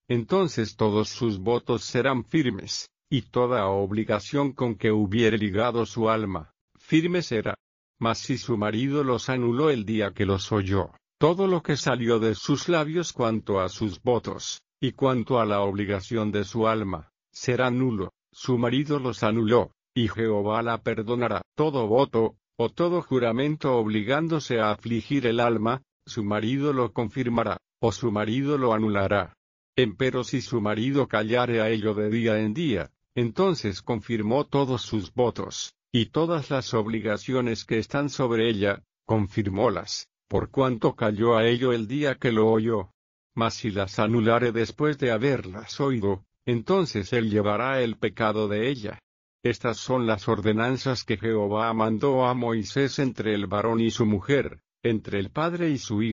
entonces todos sus votos serán firmes, y toda obligación con que hubiere ligado su alma, firme será. Mas si su marido los anuló el día que los oyó, todo lo que salió de sus labios cuanto a sus votos, y cuanto a la obligación de su alma, será nulo. Su marido los anuló, y Jehová la perdonará. Todo voto, o todo juramento obligándose a afligir el alma, su marido lo confirmará, o su marido lo anulará. Empero si su marido callare a ello de día en día, entonces confirmó todos sus votos, y todas las obligaciones que están sobre ella, confirmólas, por cuanto calló a ello el día que lo oyó. Mas si las anulare después de haberlas oído, entonces él llevará el pecado de ella. Estas son las ordenanzas que Jehová mandó a Moisés entre el varón y su mujer, entre el padre y su hijo.